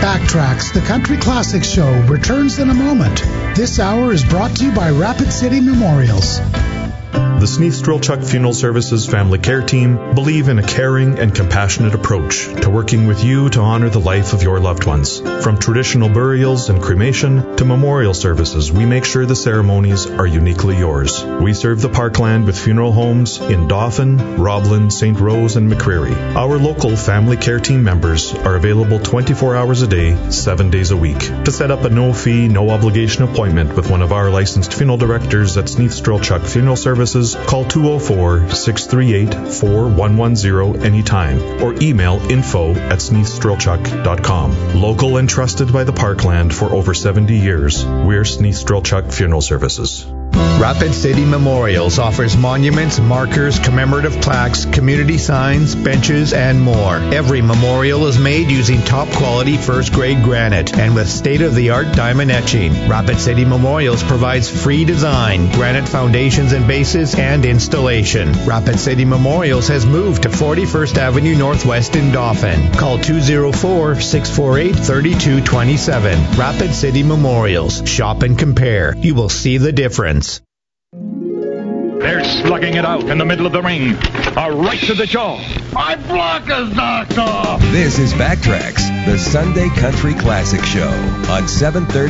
Backtracks, the Country Classics Show, returns in a moment. This hour is brought to you by Rapid City Memorials. The Sneath Strelchuk Funeral Services Family Care Team believe in a caring and compassionate approach to working with you to honor the life of your loved ones. From traditional burials and cremation to memorial services, we make sure the ceremonies are uniquely yours. We serve the Parkland with funeral homes in Dauphin, Roblin, St. Rose, and McCreary. Our local Family Care Team members are available 24 hours a day, 7 days a week. To set up a no-fee, no-obligation appointment with one of our licensed funeral directors at Sneath Strelchuk Funeral Services, call 204-638-4110 anytime or email info@sneathstrelchuk.com. Local and trusted by the Parkland for over 70 years, we're Sneath Strelchuk Funeral Services. Rapid City Memorials offers monuments, markers, commemorative plaques, community signs, benches, and more. Every memorial is made using top-quality first-grade granite and with state-of-the-art diamond etching. Rapid City Memorials provides free design, granite foundations and bases, and installation. Rapid City Memorials has moved to 41st Avenue Northwest in Dauphin. Call 204-648-3227. Rapid City Memorials. Shop and compare. You will see the difference. They're slugging it out in the middle of the ring. A right to the jaw. My block is knocked off. This is Backtracks, the Sunday Country Classic Show on 730